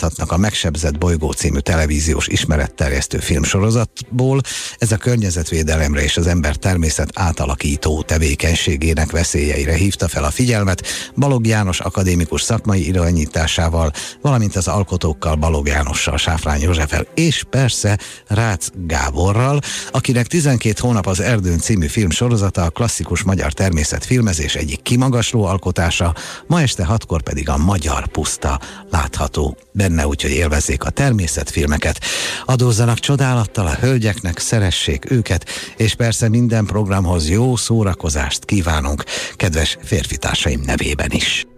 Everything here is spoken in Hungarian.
láthatnak a Megsebzett bolygó című televíziós ismeretterjesztő filmsorozatból. Ez a környezetvédelemre és az ember természet átalakító tevékenységének veszélyeire hívta fel a figyelmet Balogh János akadémikus szakmai irányításával, valamint az alkotókkal Balogh Jánossal, Sáfrány Józseffel és persze Rácz Gáborral, akinek 12 hónap az erdőn című filmsorozata a klasszikus magyar természetfilmezés egyik kimagasló alkotása, ma este 6-kor pedig a Magyar Puszta látható benne, úgyhogy élvezzék a természetfilmeket, adózzanak csodálattal a hölgyeknek, szeressék őket, és persze minden programhoz jó szórakozást kívánunk, kedves férfitársaim nevében is.